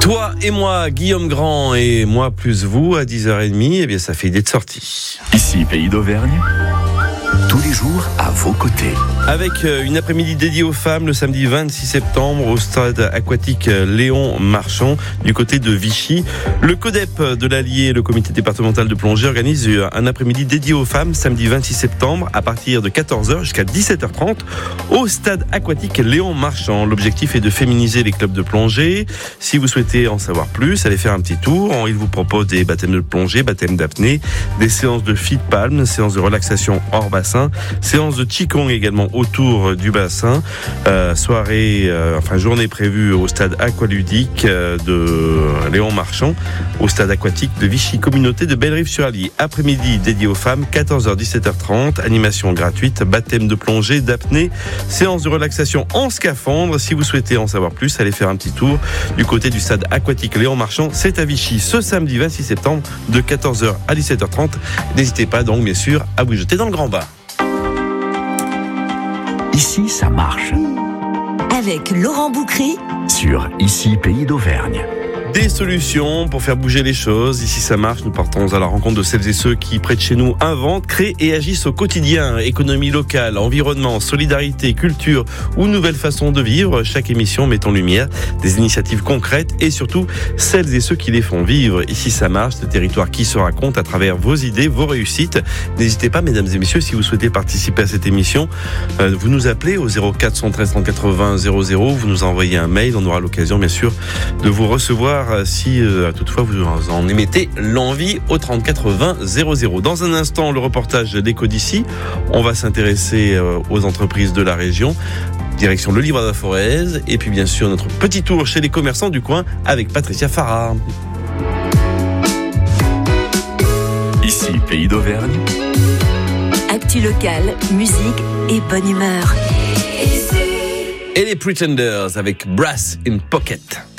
Toi et moi, Guillaume Grand et moi plus vous, à 10h30, eh bien ça fait idée de sortie. Ici, Pays d'Auvergne, tous les jours à vos côtés. Avec une après-midi dédiée aux femmes le samedi 26 septembre au stade aquatique Léon Marchand du côté de Vichy. Le CODEP de l'Allier, le comité départemental de plongée, organise un après-midi dédié aux femmes samedi 26 septembre à partir de 14h jusqu'à 17h30 au stade aquatique Léon Marchand. L'objectif est de féminiser les clubs de plongée. Si vous souhaitez en savoir plus, allez faire un petit tour. Il vous propose des baptêmes de plongée, baptêmes d'apnée, des séances de feed palm, séances de relaxation hors bassin, séances de qigong également autour du bassin. Journée prévue au stade aqualudique de Léon Marchand, au stade aquatique de Vichy, communauté de Bellerive-sur-Allier. Après-midi dédié aux femmes, 14h, 17h30, animation gratuite, baptême de plongée, d'apnée, séance de relaxation en scaphandre. Si vous souhaitez en savoir plus, allez faire un petit tour du côté du stade aquatique Léon Marchand. C'est à Vichy ce samedi 26 septembre de 14h à 17h30. N'hésitez pas donc bien sûr à vous jeter dans le grand bain. Ici, ça marche. Avec Laurent Boucry Sur Ici, Pays d'Auvergne. Des solutions pour faire bouger les choses. Ici, ça marche. Nous partons à la rencontre de celles et ceux qui, près de chez nous, inventent, créent et agissent au quotidien. Économie locale, environnement, solidarité, culture ou nouvelles façons de vivre. Chaque émission met en lumière des initiatives concrètes et surtout celles et ceux qui les font vivre. Ici, ça marche. Ce territoire qui se raconte à travers vos idées, vos réussites. N'hésitez pas, mesdames et messieurs, si vous souhaitez participer à cette émission, vous nous appelez au 0413 180 00. Vous nous envoyez un mail. On aura l'occasion, bien sûr, de vous recevoir si toutefois vous en émettez l'envie au 34 20 00. Dans un instant, le reportage d'Éco d'ici. On va s'intéresser aux entreprises de la région. Direction le Livre de la Forez. Et puis bien sûr, notre petit tour chez les commerçants du coin avec Patricia Farah. Ici, Pays d'Auvergne. Actu locale, musique et bonne humeur. Et les Pretenders avec Brass in Pocket.